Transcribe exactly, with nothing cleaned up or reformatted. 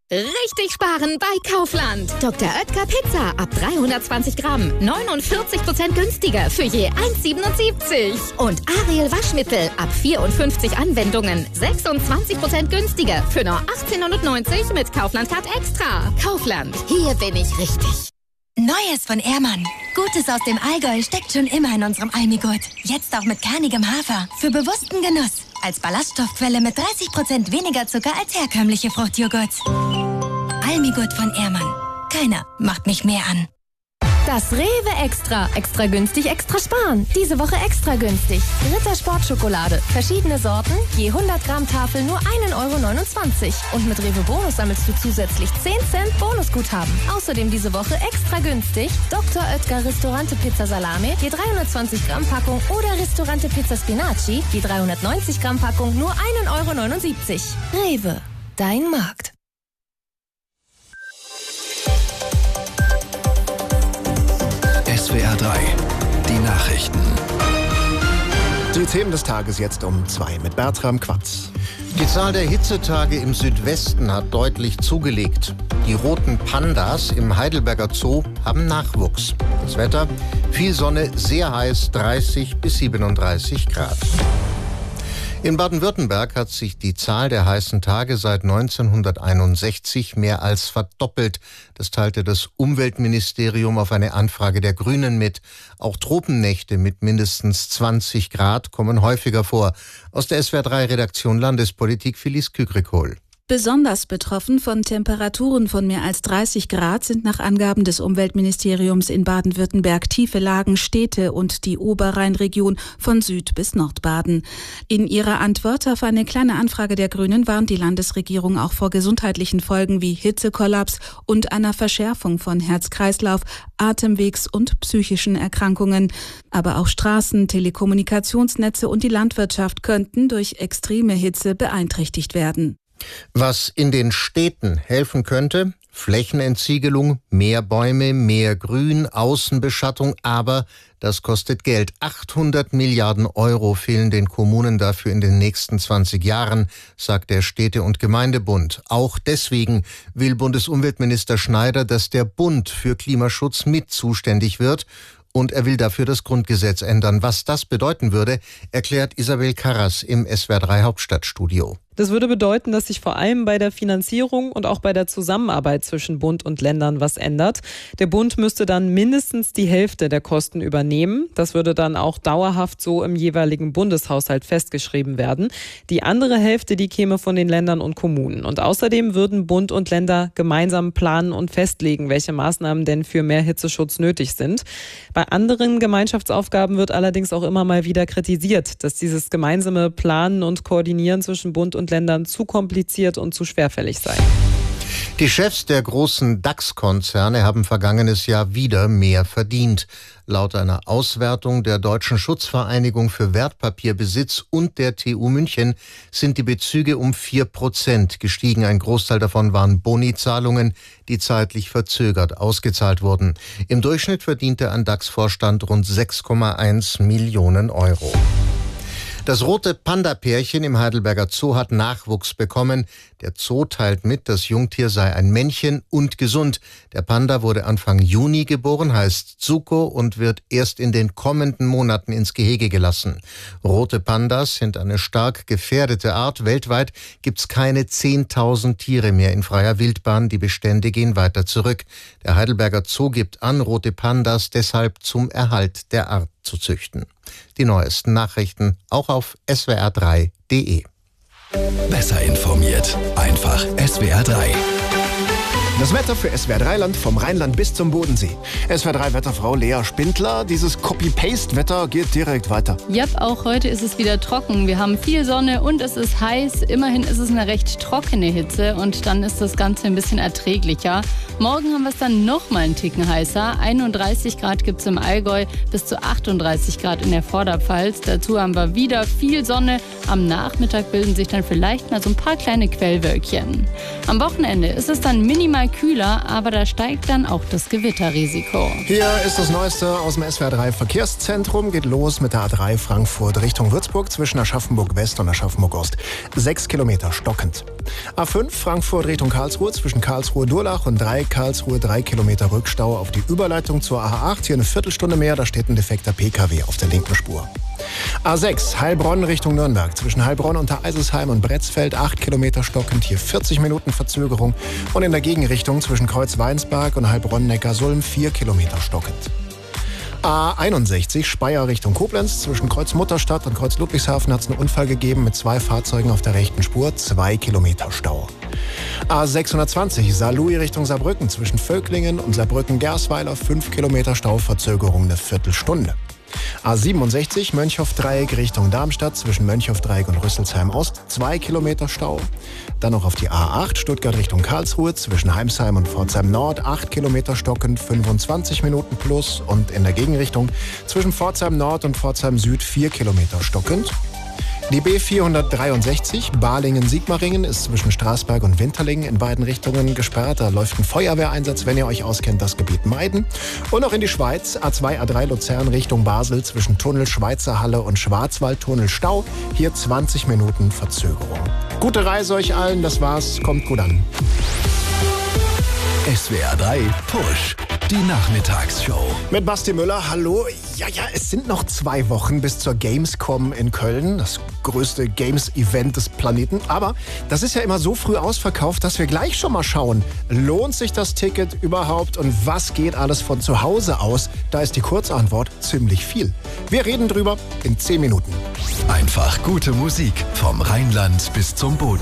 Richtig sparen bei Kaufland. Doktor Oetker Pizza ab dreihundertzwanzig Gramm. neunundvierzig Prozent günstiger für je eins Komma siebenundsiebzig. Und Ariel Waschmittel ab vierundfünfzig Anwendungen. sechsundzwanzig Prozent günstiger für nur achtzehnhundertneunzig mit Kaufland Card Extra. Kaufland, hier bin ich richtig. Neues von Ehrmann. Gutes aus dem Allgäu steckt schon immer in unserem Almigurt. Jetzt auch mit kernigem Hafer. Für bewussten Genuss. Als Ballaststoffquelle mit dreißig Prozent weniger Zucker als herkömmliche Fruchtjoghurts. Almigurt von Ehrmann. Keiner macht mich mehr an. Das Rewe Extra. Extra günstig, extra sparen. Diese Woche extra günstig. Ritter Sportschokolade. Verschiedene Sorten. Je hundert Gramm Tafel nur ein Euro neunundzwanzig. Und mit Rewe Bonus sammelst du zusätzlich zehn Cent Bonusguthaben. Außerdem diese Woche extra günstig. Doktor Oetker Ristorante Pizza Salame. Je dreihundertzwanzig Gramm Packung. Oder Ristorante Pizza Spinaci. Je dreihundertneunzig Gramm Packung nur ein Euro neunundsiebzig. Rewe. Dein Markt. S W R drei, die Nachrichten. Die Themen des Tages jetzt um zwei mit Bertram Quatz. Die Zahl der Hitzetage im Südwesten hat deutlich zugelegt. Die roten Pandas im Heidelberger Zoo haben Nachwuchs. Das Wetter: viel Sonne, sehr heiß, dreißig bis siebenunddreißig Grad. In Baden-Württemberg hat sich die Zahl der heißen Tage seit neunzehnhunderteinundsechzig mehr als verdoppelt. Das teilte das Umweltministerium auf eine Anfrage der Grünen mit. Auch Tropennächte mit mindestens zwanzig Grad kommen häufiger vor. Aus der S W R drei Redaktion Landespolitik Phyllis Kükrikohl. Besonders betroffen von Temperaturen von mehr als dreißig Grad sind nach Angaben des Umweltministeriums in Baden-Württemberg tiefe Lagen, Städte und die Oberrheinregion von Süd- bis Nordbaden. In ihrer Antwort auf eine kleine Anfrage der Grünen warnt die Landesregierung auch vor gesundheitlichen Folgen wie Hitzekollaps und einer Verschärfung von Herz-Kreislauf, Atemwegs- und psychischen Erkrankungen. Aber auch Straßen, Telekommunikationsnetze und die Landwirtschaft könnten durch extreme Hitze beeinträchtigt werden. Was in den Städten helfen könnte: Flächenentziegelung, mehr Bäume, mehr Grün, Außenbeschattung, aber das kostet Geld. achthundert Milliarden Euro fehlen den Kommunen dafür in den nächsten zwanzig Jahren, sagt der Städte- und Gemeindebund. Auch deswegen will Bundesumweltminister Schneider, dass der Bund für Klimaschutz mit zuständig wird. Und er will dafür das Grundgesetz ändern. Was das bedeuten würde, erklärt Isabel Karras im S W R drei Hauptstadtstudio. Das würde bedeuten, dass sich vor allem bei der Finanzierung und auch bei der Zusammenarbeit zwischen Bund und Ländern was ändert. Der Bund müsste dann mindestens die Hälfte der Kosten übernehmen. Das würde dann auch dauerhaft so im jeweiligen Bundeshaushalt festgeschrieben werden. Die andere Hälfte, die käme von den Ländern und Kommunen. Und außerdem würden Bund und Länder gemeinsam planen und festlegen, welche Maßnahmen denn für mehr Hitzeschutz nötig sind. Bei anderen Gemeinschaftsaufgaben wird allerdings auch immer mal wieder kritisiert, dass dieses gemeinsame Planen und Koordinieren zwischen Bund und Ländern zu kompliziert und zu schwerfällig sei. Die Chefs der großen DAX-Konzerne haben vergangenes Jahr wieder mehr verdient. Laut einer Auswertung der Deutschen Schutzvereinigung für Wertpapierbesitz und der T U München sind die Bezüge um vier Prozent gestiegen. Ein Großteil davon waren Bonizahlungen, die zeitlich verzögert ausgezahlt wurden. Im Durchschnitt verdiente ein DAX-Vorstand rund sechs Komma eins Millionen Euro. Das rote Panda-Pärchen im Heidelberger Zoo hat Nachwuchs bekommen. Der Zoo teilt mit, das Jungtier sei ein Männchen und gesund. Der Panda wurde Anfang Juni geboren, heißt Zuko und wird erst in den kommenden Monaten ins Gehege gelassen. Rote Pandas sind eine stark gefährdete Art. Weltweit gibt's keine zehntausend Tiere mehr in freier Wildbahn. Die Bestände gehen weiter zurück. Der Heidelberger Zoo gibt an, rote Pandas deshalb zum Erhalt der Art zu züchten. Die neuesten Nachrichten auch auf S W R drei Punkt de. Besser informiert, einfach S W R drei. Das Wetter für S W R drei Land vom Rheinland bis zum Bodensee. S W R drei Wetterfrau Lea Spindler, dieses Copy-Paste-Wetter geht direkt weiter. Yep, auch heute ist es wieder trocken. Wir haben viel Sonne und es ist heiß. Immerhin ist es eine recht trockene Hitze und dann ist das Ganze ein bisschen erträglicher. Morgen haben wir es dann noch mal einen Ticken heißer. einunddreißig Grad gibt es im Allgäu, bis zu achtunddreißig Grad in der Vorderpfalz. Dazu haben wir wieder viel Sonne. Am Nachmittag bilden sich dann vielleicht mal so ein paar kleine Quellwölkchen. Am Wochenende ist es dann minimal mal kühler, aber da steigt dann auch das Gewitterrisiko. Hier ist das Neueste aus dem S W R drei Verkehrszentrum. Geht los mit der A drei Frankfurt Richtung Würzburg zwischen Aschaffenburg West und Aschaffenburg Ost. Sechs Kilometer stockend. A fünf Frankfurt Richtung Karlsruhe zwischen Karlsruhe-Durlach und drei Karlsruhe. Drei Kilometer Rückstau auf die Überleitung zur A acht. Hier eine Viertelstunde mehr, da steht ein defekter P K W auf der linken Spur. A sechs Heilbronn Richtung Nürnberg zwischen Heilbronn und Eisesheim und Bretzfeld. acht Kilometer stockend, hier vierzig Minuten Verzögerung. Und in der Gegenrichtung zwischen Kreuz-Weinsberg und Heilbronn-Neckarsulm vier Kilometer stockend. A einundsechzig Speyer Richtung Koblenz. Zwischen Kreuz Mutterstadt und Kreuz Ludwigshafen hat es einen Unfall gegeben mit zwei Fahrzeugen auf der rechten Spur. zwei Kilometer Stau. A sechshundertzwanzig Saarlouis Richtung Saarbrücken. Zwischen Völklingen und Saarbrücken-Gersweiler fünf Kilometer Stau, Verzögerung eine Viertelstunde. A siebenundsechzig Mönchhof-Dreieck Richtung Darmstadt. Zwischen Mönchhof-Dreieck und Rüsselsheim-Ost zwei Kilometer Stau. Dann noch auf die A acht Stuttgart Richtung Karlsruhe. Zwischen Heimsheim und Pforzheim-Nord acht Kilometer stockend, fünfundzwanzig Minuten plus. Und in der Gegenrichtung zwischen Pforzheim-Nord und Pforzheim-Süd vier Kilometer stockend. Die B vierhundertdreiundsechzig Balingen-Sigmaringen ist zwischen Straßberg und Winterlingen in beiden Richtungen gesperrt. Da läuft ein Feuerwehreinsatz, wenn ihr euch auskennt, das Gebiet meiden. Und noch in die Schweiz, A zwei A drei Luzern Richtung Basel zwischen Tunnel Schweizer Halle und Schwarzwaldtunnel Stau. Hier zwanzig Minuten Verzögerung. Gute Reise euch allen, das war's, kommt gut an. S W R drei Push. Die Nachmittagsshow. Mit Basti Müller, hallo. Ja, ja, es sind noch zwei Wochen bis zur Gamescom in Köln, das größte Games-Event des Planeten. Aber das ist ja immer so früh ausverkauft, dass wir gleich schon mal schauen, lohnt sich das Ticket überhaupt und was geht alles von zu Hause aus? Da ist die Kurzantwort ziemlich viel. Wir reden drüber in zehn Minuten. Einfach gute Musik vom Rheinland bis zum Boden.